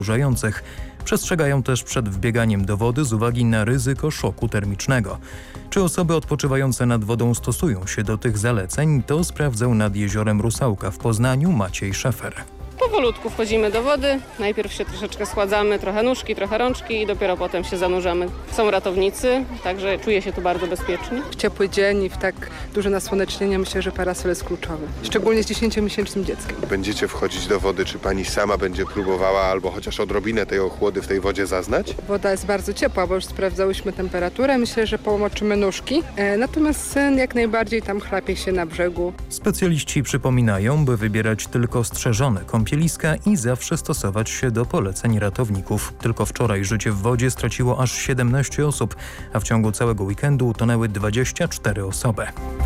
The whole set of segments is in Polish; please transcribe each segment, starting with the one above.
odurzających. Przestrzegają też przed wbieganiem do wody z uwagi na ryzyko szoku termicznego. Czy osoby odpoczywające nad wodą stosują się do tych zaleceń, to sprawdzał nad jeziorem Rusałka w Poznaniu Maciej Szefer. Powolutku wchodzimy do wody, najpierw się troszeczkę schładzamy, trochę nóżki, trochę rączki i dopiero potem się zanurzamy. Są ratownicy, także czuję się tu bardzo bezpiecznie. W ciepły dzień i w tak duże nasłonecznienie myślę, że parasol jest kluczowy, szczególnie z 10-miesięcznym dzieckiem. Będziecie wchodzić do wody, czy pani sama będzie próbowała albo chociaż odrobinę tej ochłody w tej wodzie zaznać? Woda jest bardzo ciepła, bo już sprawdzałyśmy temperaturę, myślę, że pomoczymy nóżki, natomiast syn jak najbardziej tam chlapie się na brzegu. Specjaliści przypominają, by wybierać tylko strzeżone kąpieliska i zawsze stosować się do poleceń ratowników. Tylko wczoraj życie w wodzie straciło aż 17 osób, a w ciągu całego weekendu utonęły 24 osoby.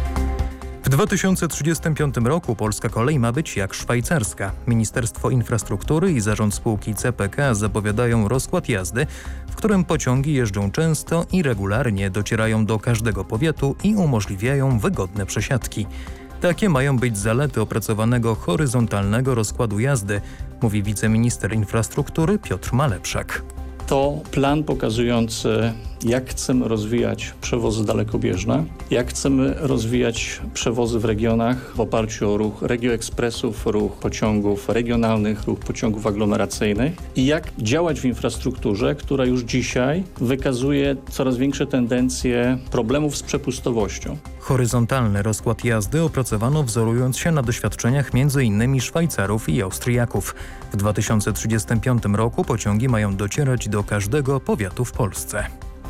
W 2035 roku polska kolej ma być jak szwajcarska. Ministerstwo Infrastruktury i zarząd spółki CPK zapowiadają rozkład jazdy, w którym pociągi jeżdżą często i regularnie, docierają do każdego powiatu i umożliwiają wygodne przesiadki. Takie mają być zalety opracowanego horyzontalnego rozkładu jazdy, mówi wiceminister infrastruktury Piotr Malepszak. To plan pokazujący, jak chcemy rozwijać przewozy dalekobieżne, jak chcemy rozwijać przewozy w regionach w oparciu o ruch regioekspresów, ruch pociągów regionalnych, ruch pociągów aglomeracyjnych i jak działać w infrastrukturze, która już dzisiaj wykazuje coraz większe tendencje problemów z przepustowością. Horyzontalny rozkład jazdy opracowano wzorując się na doświadczeniach m.in. Szwajcarów i Austriaków. W 2035 roku pociągi mają docierać do każdego powiatu w Polsce.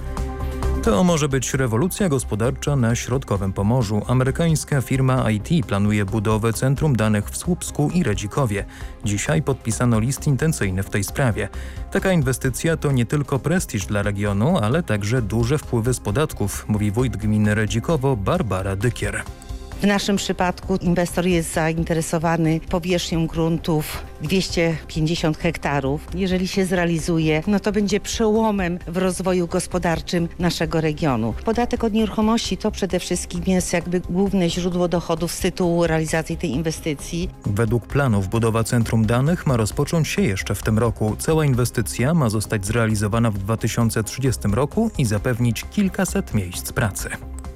To może być rewolucja gospodarcza na środkowym Pomorzu. Amerykańska firma IT planuje budowę centrum danych w Słupsku i Redzikowie. Dzisiaj podpisano list intencyjny w tej sprawie. Taka inwestycja to nie tylko prestiż dla regionu, ale także duże wpływy z podatków, mówi wójt gminy Redzikowo Barbara Dykier. W naszym przypadku inwestor jest zainteresowany powierzchnią gruntów 250 hektarów. Jeżeli się zrealizuje, no to będzie przełomem w rozwoju gospodarczym naszego regionu. Podatek od nieruchomości to przede wszystkim jest jakby główne źródło dochodów z tytułu realizacji tej inwestycji. Według planów budowa centrum danych ma rozpocząć się jeszcze w tym roku. Cała inwestycja ma zostać zrealizowana w 2030 roku i zapewnić kilkaset miejsc pracy.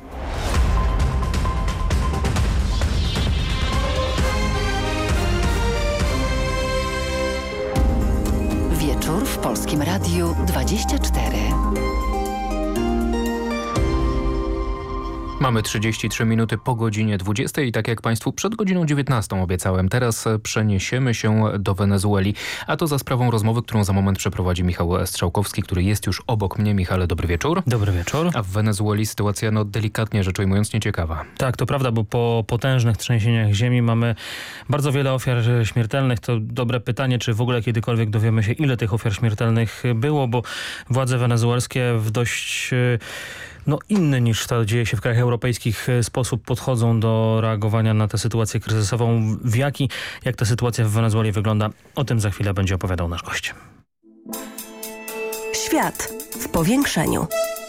Wieczór w Polskim Radiu 24. Mamy 33 minuty po godzinie 20 i tak jak Państwu przed godziną 19 obiecałem, teraz przeniesiemy się do Wenezueli, a to za sprawą rozmowy, którą za moment przeprowadzi Michał Strzałkowski, który jest już obok mnie. Michale, dobry wieczór. Dobry wieczór. A w Wenezueli sytuacja, delikatnie rzecz ujmując, nieciekawa. Tak, to prawda, bo po potężnych trzęsieniach ziemi mamy bardzo wiele ofiar śmiertelnych. To dobre pytanie, czy w ogóle kiedykolwiek dowiemy się, ile tych ofiar śmiertelnych było, bo władze wenezuelskie w dość inny niż to dzieje się w krajach europejskich sposób podchodzą do reagowania na tę sytuację kryzysową. Jak ta sytuacja w Wenezueli wygląda, o tym za chwilę będzie opowiadał nasz gość. Świat w powiększeniu.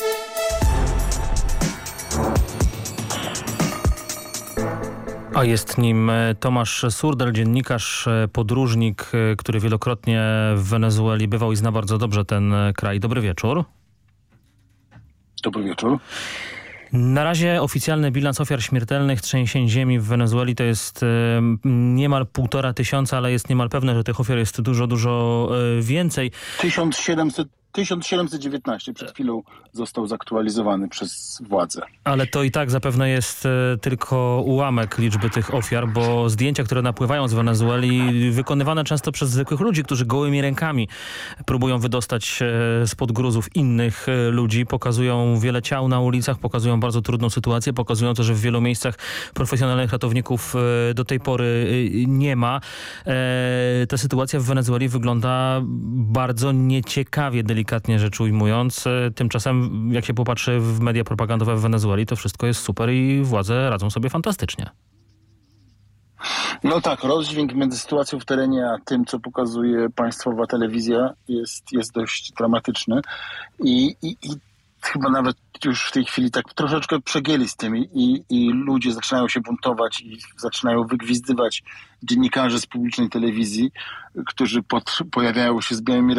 A jest nim Tomasz Surdel, dziennikarz, podróżnik, który wielokrotnie w Wenezueli bywał i zna bardzo dobrze ten kraj. Dobry wieczór. Dobry wieczór. Na razie oficjalny bilans ofiar śmiertelnych trzęsień ziemi w Wenezueli to jest niemal 1500, ale jest niemal pewne, że tych ofiar jest dużo, dużo więcej. 1719 przed chwilą został zaktualizowany przez władze. Ale to i tak zapewne jest tylko ułamek liczby tych ofiar, bo zdjęcia, które napływają z Wenezueli, wykonywane często przez zwykłych ludzi, którzy gołymi rękami próbują wydostać się spod gruzów innych ludzi, pokazują wiele ciał na ulicach, pokazują bardzo trudną sytuację, pokazują to, że w wielu miejscach profesjonalnych ratowników do tej pory nie ma. Ta sytuacja w Wenezueli wygląda bardzo nieciekawie, delikatnie rzecz ujmując. Tymczasem, jak się popatrzy w media propagandowe w Wenezueli, to wszystko jest super i władze radzą sobie fantastycznie. No tak, rozdźwięk między sytuacją w terenie a tym, co pokazuje państwowa telewizja jest dość dramatyczny i chyba nawet już w tej chwili tak troszeczkę przegięli z tym i ludzie zaczynają się buntować i zaczynają wygwizdywać dziennikarzy z publicznej telewizji, którzy pojawiają się z białymi